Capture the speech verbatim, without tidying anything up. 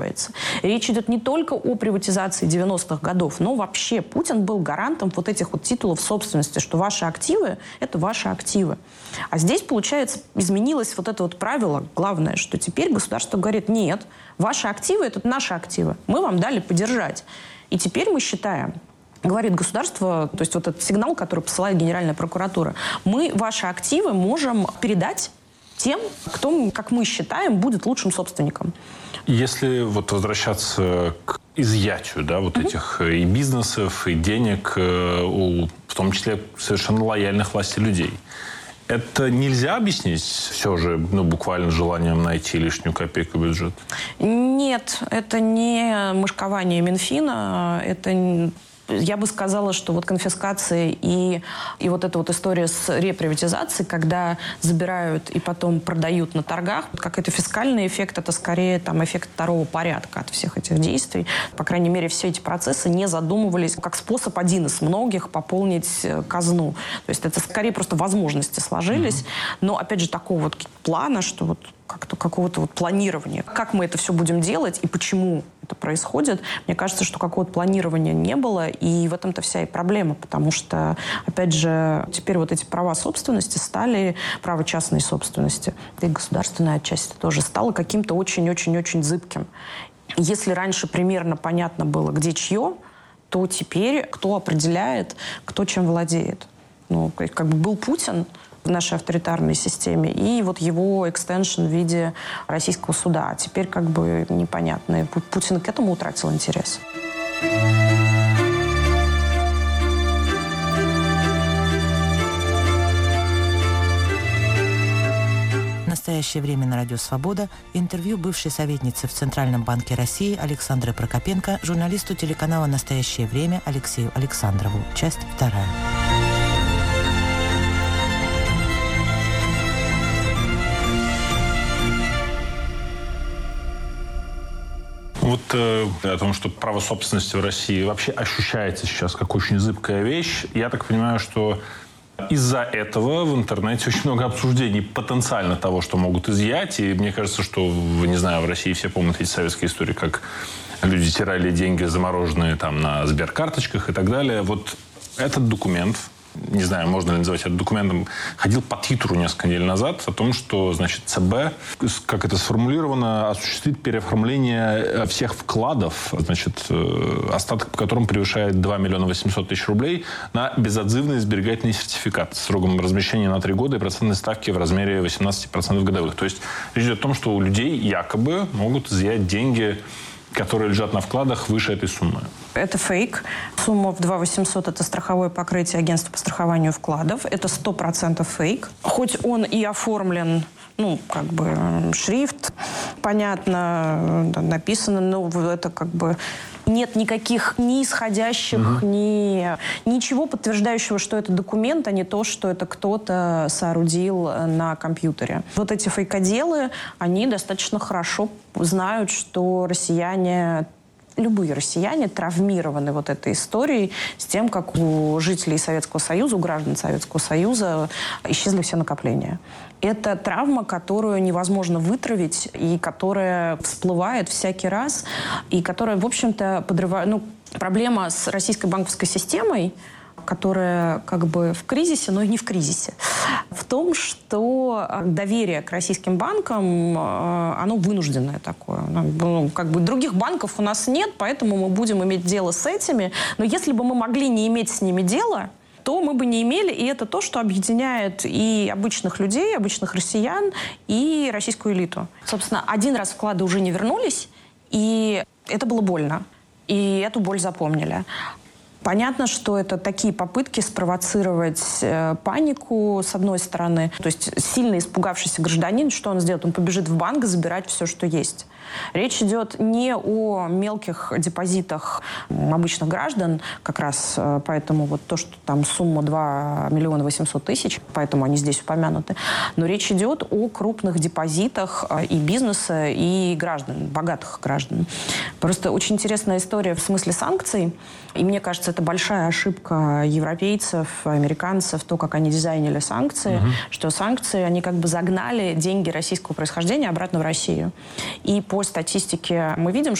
Речь идет не только о приватизации девяностых годов, но вообще Путин был гарантом вот этих вот титулов собственности, что ваши активы – это ваши активы. А здесь, получается, изменилось вот это вот правило, главное, что теперь государство говорит: нет, ваши активы – это наши активы, мы вам дали подержать. И теперь мы считаем, говорит государство, то есть вот этот сигнал, который посылает Генеральная прокуратура, мы ваши активы можем передать тем, кто, как мы считаем, будет лучшим собственником. Если вот возвращаться к изъятию, да, вот mm-hmm. этих и бизнесов, и денег, у, в том числе совершенно лояльных власти людей, это нельзя объяснить все же, ну, буквально желанием найти лишнюю копейку в бюджет? Нет, это не мышкование Минфина, это... Я бы сказала, что вот конфискации и, и вот эта вот история с реприватизацией, когда забирают и потом продают на торгах, как это фискальный эффект, это скорее там эффект второго порядка от всех этих действий. По крайней мере, все эти процессы не задумывались как способ один из многих пополнить казну. То есть это скорее просто возможности сложились. Mm-hmm. Но, опять же, такого вот плана, что вот как-то какого-то вот планирования. Как мы это все будем делать и почему это происходит, мне кажется, что какого-то планирования не было, и в этом-то вся и проблема, потому что, опять же, теперь вот эти права собственности стали право частной собственности. И государственная отчасти тоже стала каким-то очень-очень-очень зыбким. Если раньше примерно понятно было, где чье, то теперь кто определяет, кто чем владеет. Ну, как бы был Путин в нашей авторитарной системе, и вот его экстеншн в виде российского суда. А теперь как бы непонятно. Путин к этому утратил интерес. В настоящее время на Радио Свобода интервью бывшей советницы в Центральном банке России Александры Прокопенко журналисту телеканала «Настоящее время» Алексею Александрову. Часть вторая. Вот э, о том, что право собственности в России вообще ощущается сейчас как очень зыбкая вещь. Я так понимаю, что из-за этого в интернете очень много обсуждений потенциально того, что могут изъять. И мне кажется, что, не знаю, в России все помнят эти советские истории, как люди теряли деньги, замороженные там на сберкарточках и так далее. Вот этот документ, не знаю, можно ли называть это документом, ходил по Твиттеру несколько недель назад о том, что, значит, ЦБ, как это сформулировано, осуществит переоформление всех вкладов, значит, остаток по которым превышает два миллиона восемьсот тысяч рублей, на безотзывный сберегательный сертификат с сроком размещения на три года и процентной ставки в размере восемнадцать процентов годовых. То есть речь идет о том, что у людей якобы могут изъять деньги, которые лежат на вкладах, выше этой суммы. Это фейк. Сумма в два тысячи восемьсот – это страховое покрытие агентства по страхованию вкладов. Это сто процентов фейк. Хоть он и оформлен, ну, как бы, шрифт, понятно, написано, но это как бы... Нет никаких ни исходящих, угу. ни ничего подтверждающего, что это документ, а не то, что это кто-то соорудил на компьютере. Вот эти фейкоделы, они достаточно хорошо знают, что россияне... Любые россияне травмированы вот этой историей с тем, как у жителей Советского Союза, у граждан Советского Союза исчезли все накопления. Это травма, которую невозможно вытравить, и которая всплывает всякий раз, и которая, в общем-то, подрывает... Ну, проблема с российской банковской системой, которая как бы в кризисе, но и не в кризисе, в том, что доверие к российским банкам, оно вынужденное такое. Ну, как бы других банков у нас нет, поэтому мы будем иметь дело с этими. Но если бы мы могли не иметь с ними дела, то мы бы не имели, и это то, что объединяет и обычных людей, обычных россиян, и российскую элиту. Собственно, один раз вклады уже не вернулись, и это было больно. И эту боль запомнили. Понятно, что это такие попытки спровоцировать э, панику, с одной стороны. То есть сильно испугавшийся гражданин, что он сделает? Он побежит в банк забирать все, что есть. Речь идет не о мелких депозитах обычных граждан, как раз поэтому вот то, что там сумма два миллиона восемьсот тысяч, поэтому они здесь упомянуты, но речь идет о крупных депозитах и бизнеса, и граждан, богатых граждан. Просто очень интересная история в смысле санкций, и мне кажется, это большая ошибка европейцев, американцев, то, как они дизайнили санкции, угу. что санкции, они как бы загнали деньги российского происхождения обратно в Россию. И по статистике мы видим,